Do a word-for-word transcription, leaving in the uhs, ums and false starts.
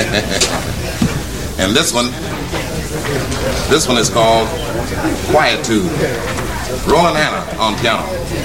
And this one, this one is called Quietude. Roland Hanna on piano.